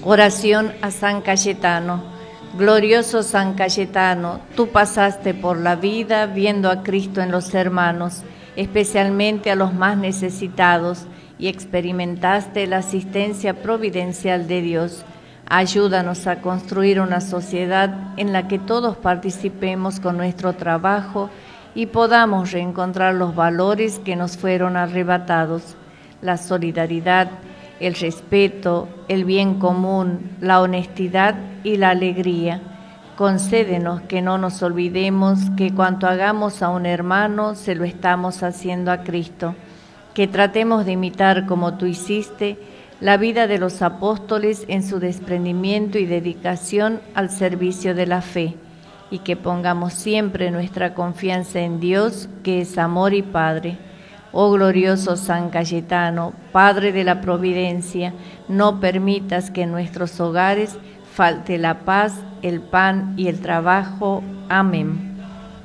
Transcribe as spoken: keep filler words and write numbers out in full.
Oración a San Cayetano. Glorioso San Cayetano, tú pasaste por la vida viendo a Cristo en los hermanos, especialmente a los más necesitados, y experimentaste la asistencia providencial de Dios. Ayúdanos a construir una sociedad en la que todos participemos con nuestro trabajo y podamos reencontrar los valores que nos fueron arrebatados: la solidaridad, el respeto, el bien común, la honestidad y la alegría. Concédenos que no nos olvidemos que cuanto hagamos a un hermano, se lo estamos haciendo a Cristo. Que tratemos de imitar, como tú hiciste, la vida de los apóstoles en su desprendimiento y dedicación al servicio de la fe, y que pongamos siempre nuestra confianza en Dios, que es amor y Padre. Oh glorioso San Cayetano, Padre de la Providencia, no permitas que en nuestros hogares falte la paz, el pan y el trabajo. Amén.